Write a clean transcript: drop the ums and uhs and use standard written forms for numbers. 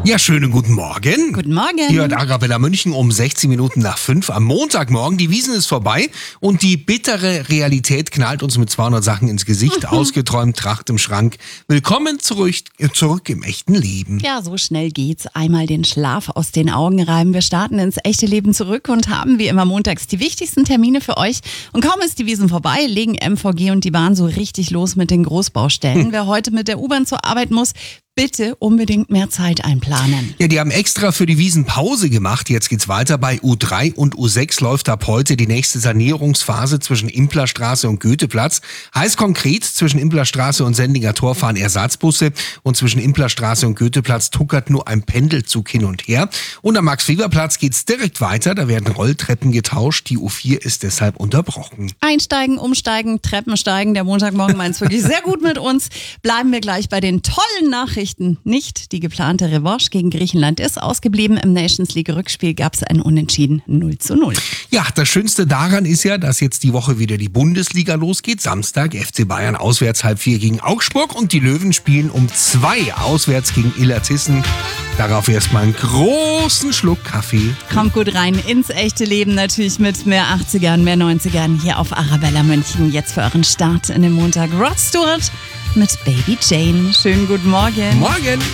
Ja, schönen guten Morgen. Guten Morgen. Hier hört Arabella München um 16 Minuten nach 5 am Montagmorgen. Die Wiesn ist vorbei und die bittere Realität knallt uns mit 200 Sachen ins Gesicht. Ausgeträumt, Tracht im Schrank. Willkommen zurück im echten Leben. Ja, so schnell geht's. Einmal den Schlaf aus den Augen reiben. Wir starten ins echte Leben zurück und haben wie immer montags die wichtigsten Termine für euch. Und kaum ist die Wiesn vorbei, legen MVG und die Bahn so richtig los mit den Großbaustellen. Wer heute mit der U-Bahn zur Arbeit muss, bitte unbedingt mehr Zeit einplanen. Ja, die haben extra für die Wiesn Pause gemacht. Jetzt geht's weiter. Bei U3 und U6 läuft ab heute die nächste Sanierungsphase zwischen Implerstraße und Goetheplatz. Heißt konkret, zwischen Implerstraße und Sendinger Tor fahren Ersatzbusse und zwischen Implerstraße und Goetheplatz tuckert nur ein Pendelzug hin und her. Und am Max-Weber-Platz geht's direkt weiter. Da werden Rolltreppen getauscht. Die U4 ist deshalb unterbrochen. Einsteigen, umsteigen, Treppen steigen. Der Montagmorgen meint's wirklich sehr gut mit uns. Bleiben wir gleich bei den tollen Nachrichten. Nicht die geplante Revanche gegen Griechenland ist ausgeblieben. Im Nations League Rückspiel gab es ein Unentschieden 0:0. Ja, das Schönste daran ist ja, dass jetzt die Woche wieder die Bundesliga losgeht. Samstag FC Bayern auswärts 3:30 gegen Augsburg und die Löwen spielen um 2 auswärts gegen Illertissen. Darauf erstmal einen großen Schluck Kaffee. Kommt gut rein ins echte Leben, natürlich mit mehr 80ern, mehr 90ern hier auf Arabella München. Jetzt für euren Start in den Montag Rod Stewart mit Baby Jane. Schönen guten Morgen. Morgen.